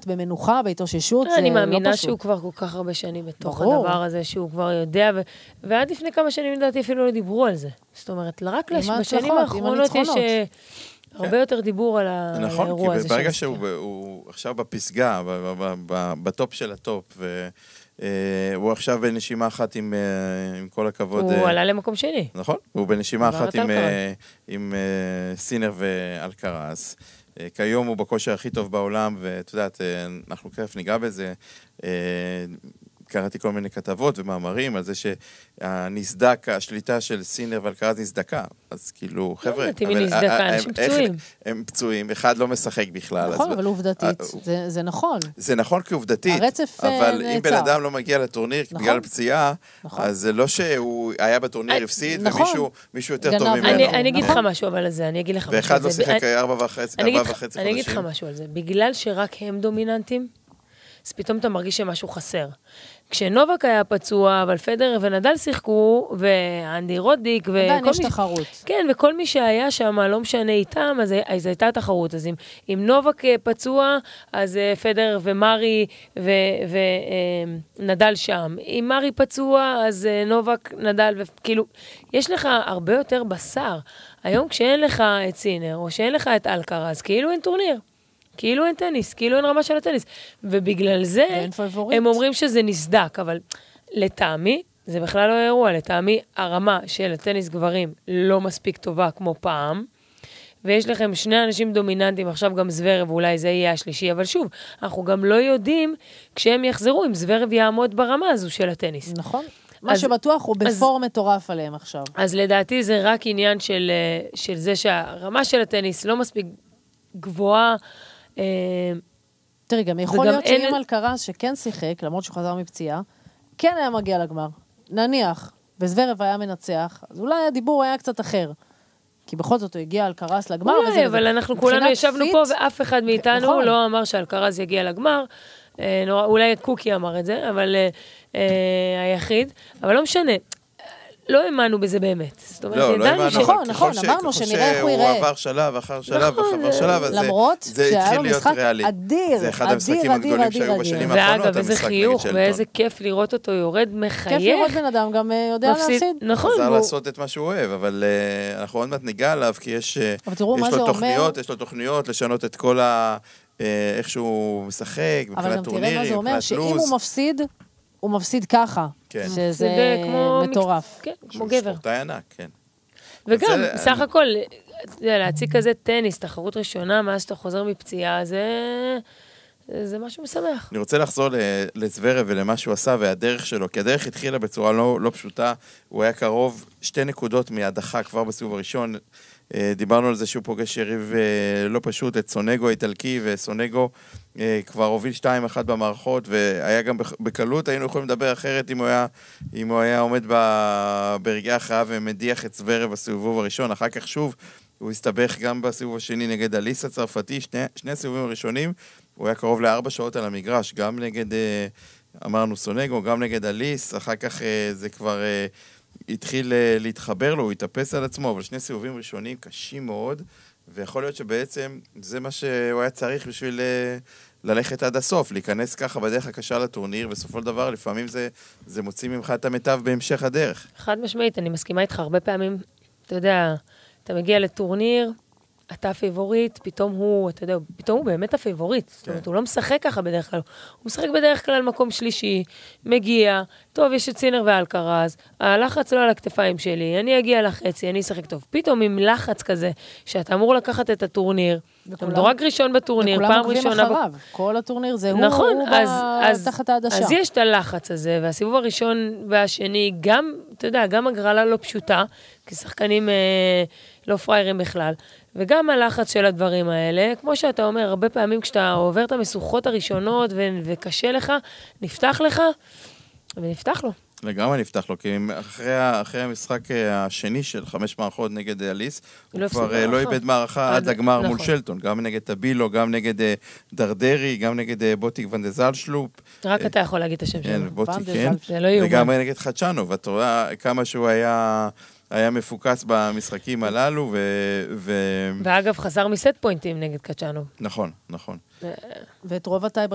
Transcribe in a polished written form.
להיות במנוחה, בהתאוששות, אני מאמינה שהוא כבר כל כך הרבה שנים בתוך הדבר הזה, שהוא כבר יודע, ועד לפני כמה שנים לדעתי אפילו לא דיברו על זה. זאת אומרת, רק בשנים האחרונות יש הרבה יותר דיבור על האירוע הזה. נכון, כי ברגע שהוא עכשיו בפסגה, בטופ של הטופ, הוא עכשיו בנשימה אחת עם כל הכבוד. הוא עלה למקום שני. נכון, הוא בנשימה אחת עם סינר ואלקרז. כיום הוא בכושר הכי טוב בעולם, ואת יודעת, אנחנו כיף ניגע בזה. קראתי כל מיני כתבות ומאמרים על זה שהנסדק, השליטה של סינר ואלקרז נסדקה. אז כאילו, חבר'ה, אנשים פצועים. הם פצועים, אחד לא משחק בכלל. נכון, אבל עובדתית, זה נכון. זה נכון כעובדתית, אבל אם בן אדם לא מגיע לטורניר בגלל פציעה, אז זה לא שהוא היה בטורניר הפסיד, ומישהו יותר טוב ממנו. אני אגיד לך משהו אבל על זה, אני אגיד לך משהו. ואחד לא שיחק 4.5 חודשים. אני אגיד לך משהו על זה. בגלל שרק הם דומיננטים, אז פתאום אתה מרגיש שמשהו חסר. כשנובק היה פצוע, אבל פדרר ונדל שיחקו, ואנדי רודיק, עדיין יש תחרות. כן, וכל מי שהיה שם, לא משנה איתם, אז הייתה תחרות. אז אם נובק פצוע, אז פדרר ומרי ונדל שם. אם מרי פצוע, אז נובק, נדל, וכאילו, יש לך הרבה יותר בשר. היום כשאין לך את סינר, או שאין לך את אלקרז, כאילו אין טורניר. כאילו אין טניס, כאילו אין רמה של הטניס. ובגלל זה הם אומרים שזה נסדק, אבל לטעמי, זה בכלל לא אירוע, לטעמי הרמה של הטניס גברים לא מספיק טובה כמו פעם, ויש לכם שני אנשים דומיננטים, עכשיו גם זוורב, ואולי זה יהיה השלישי, אבל שוב, אנחנו גם לא יודעים כשהם יחזרו, אם זוורב יעמוד ברמה הזו של הטניס. נכון. מה שבטוח הוא בפור מטורף עליהם עכשיו. אז לדעתי זה רק עניין של זה שהרמה של הטניס לא מספיק גבוהה, תראי, גם יכול להיות שאם אלקרז שכן שיחק, למרות שהוא חזר מפציעה, כן היה מגיע לגמר. נניח, וזוורב היה מנצח, אז אולי הדיבור היה קצת אחר. כי בכל זאת הוא הגיע אלקרז לגמר. אולי, אבל אנחנו כולנו ישבנו פה, ואף אחד מאיתנו לא אמר שאלקרז יגיע לגמר. אולי קוקי אמר את זה, אבל היחיד. אבל לא משנה. לא האמנו בזה באמת. לא האמנו, נכון, אמרנו שנראה איך הוא יראה. הוא עבר שלב אחר שלב אחר שלב, למרות שהיה לו משחק אדיר, זה אחד המשחקים הגדולים שהיו בשנים האחרונות. ואגב, איזה חיוך ואיזה כיף לראות אותו יורד מחייך. כיף לראות בן אדם, גם יודע להפסיד. נכון. חזר לעשות את מה שהוא אוהב, אבל אנחנו עוד מעט ניגע עליו, כי יש לו תוכניות לשנות את כל איך שהוא משחק, מבחינת טורנירים, מבחינת לוז. אבל גם תראה מה זה אומר, שאם הוא מפסיד, הוא מפסיד ככה, שזה מטורף. כן, כמו גבר. ספורטאי ענק, כן. וגם, סך הכל, להציג כזה טניס, תחרות ראשונה, מאז שאתה חוזר מפציעה, זה משהו משמח. אני רוצה לחזור לזוורב ולמה שהוא עשה והדרך שלו, כי הדרך התחילה בצורה לא פשוטה, הוא היה קרוב 2 נקודות מהדחה כבר בסיבוב הראשון, דיברנו על זה שהוא פוגש יריב לא פשוט, את סונגו האיטלקי, וסונגו כבר הוביל 2-1 במערכות, והיה גם בקלות, היינו יכולים לדבר אחרת אם הוא היה עומד ברגעי ההכרעה ומדיח את זוורב בסיבוב הראשון, אחר כך שוב הוא הסתבך גם בסיבוב השני נגד אליס הצרפתי, שני הסיבובים הראשונים, הוא היה קרוב ל4 שעות על המגרש, גם נגד, אמרנו סונגו, גם נגד אליס, אחר כך זה כבר התחיל להתחבר לו, הוא התאפס על עצמו, אבל 2 סיבובים ראשונים קשים מאוד, ויכול להיות שבעצם זה מה שהוא היה צריך בשביל ללכת עד הסוף, להיכנס ככה בדרך הקשה לטורניר, בסופו של דבר לפעמים זה מוציא ממך את המיטב בהמשך הדרך. חד משמעית, אני מסכימה איתך הרבה פעמים, אתה יודע, אתה מגיע לטורניר, אתה הפייבוריט, פתאום הוא באמת הפייבוריט. זאת אומרת, הוא לא משחק ככה בדרך כלל. הוא משחק בדרך כלל מקום שלישי, מגיע, טוב, יש את סינר ואלקרז, הלחץ לא על הכתפיים שלי, אני אגיע לחצי, אני אשחק טוב. פתאום עם לחץ כזה, שאתה אמור לקחת את הטורניר, אתה מדורג ראשון בטורניר, פעם ראשונה. וכולם עוקבים אחריו, כל הטורניר זה נכון, הוא תחת העדשה. אז יש את הלחץ הזה, והסיבוב הראשון והשני, גם, אתה יודע, גם הגרלה לא פשוטה, כי שחקנים לא פריירים בכלל, וגם הלחץ של הדברים האלה, כמו שאתה אומר, הרבה פעמים כשאתה עובר את המסוכות הראשונות וקשה לך, נפתח לך, ונפתח לו. לגמרי נפתח לו, כי אחרי המשחק השני של 5 מערכות נגד אליס, הוא כבר לא איבד מערכה עד הגמר מול שלטון, גם נגד טבילו, גם נגד דרדרי, גם נגד בוטיק ונדזלשלופ. רק אתה יכול להגיד את השם שלו. בוטיק, כן. וגם נגד חדשנו, ואת רואה כמה שהוא היה מפוקס במשחקים הללו, ואגב, חזר מסט פוינטים נגד קצ'אנו. נכון, נכון. ואת רוב הטייבר